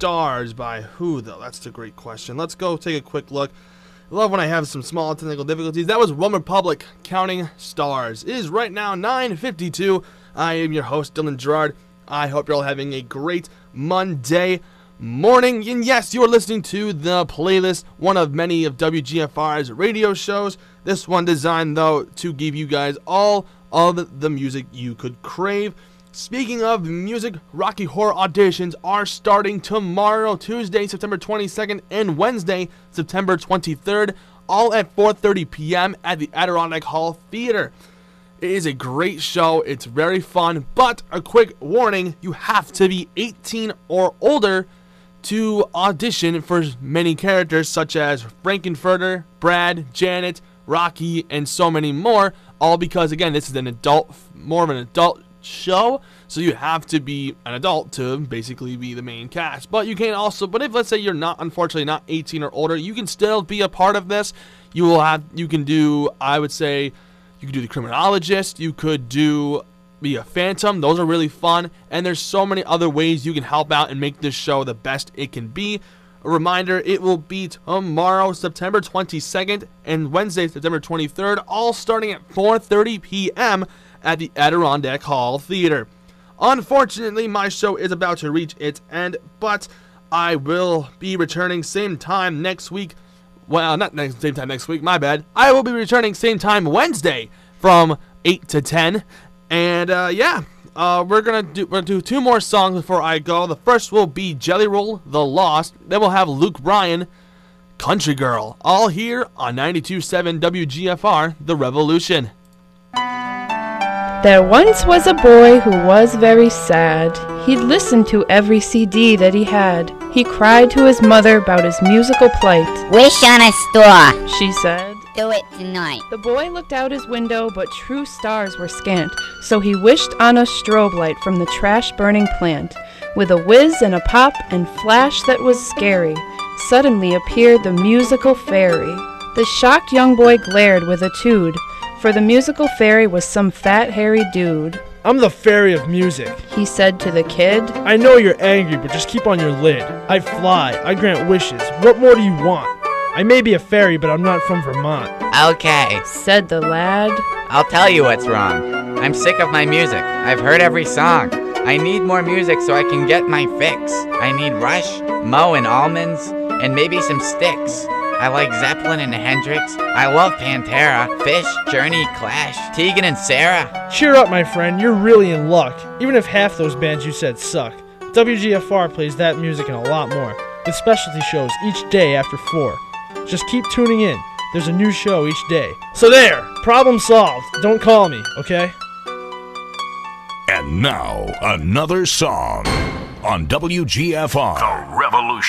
Stars by who, though? That's the great question. Let's go take a quick look. I love when I have some small technical difficulties. That was OneRepublic, Counting Stars. It is right now 9:52. I am your host, Dylan Gerard. I hope you're all having a great Monday morning. And yes, you are listening to The Playlist, one of many of WGFR's radio shows. This one designed, though, to give you guys all of the music you could crave. Speaking of music, Rocky Horror auditions are starting tomorrow, Tuesday, September 22nd, and Wednesday, September 23rd, all at 4:30 p.m. at the Adirondack Hall Theater. It is a great show. It's very fun, but a quick warning, you have to be 18 or older to audition for many characters such as Frankenfurter, Brad, Janet, Rocky, and so many more, all because, again, this is more of an adult show, so you have to be an adult to basically be the main cast. But you can also, but if, let's say, you're not, unfortunately, not 18 or older, you can still be a part of this. You can do, I would say, you could do the criminologist, you could be a phantom. Those are really fun, and there's so many other ways you can help out and make this show the best it can be. A reminder, it will be tomorrow, September 22nd, and Wednesday, September 23rd, all starting at 4:30 p.m. at the Adirondack Hall Theater. Unfortunately, my show is about to reach its end, but I will be returning same time next week. Well, not same time next week, my bad. I will be returning same time Wednesday from 8 to 10. And we're gonna do two more songs before I go. The first will be Jelly Roll, The Lost. Then we'll have Luke Bryan, Country Girl. All here on 92.7 WGFR, The Revolution. There once was a boy who was very sad. He'd listened to every CD that he had. He cried to his mother about his musical plight. Wish on a star, She said. do it tonight. The boy looked out his window, but true stars were scant, so he wished on a strobe light from the trash-burning plant. With a whiz and a pop and flash that was scary, suddenly appeared the musical fairy. The shocked young boy glared with a tood, for the musical fairy was some fat, hairy dude. I'm the fairy of music, He said to the kid. I know you're angry, but just keep on your lid. I fly, I grant wishes. What more do you want? I may be a fairy, but I'm not from Vermont. Okay, Said the lad. I'll tell you what's wrong. I'm sick of my music. I've heard every song. I need more music so I can get my fix. I need Rush, Moe and Almonds, and maybe some Styx. I like Zeppelin and Hendrix. I love Pantera, Fish, Journey, Clash, Tegan and Sarah. Cheer up, my friend, you're really in luck. Even if half those bands you said suck. WGFR plays that music and a lot more, with specialty shows each day after 4. Just keep tuning in. There's a new show each day. So there, problem solved. Don't call me, okay? And now, another song on WGFR. The Revolution.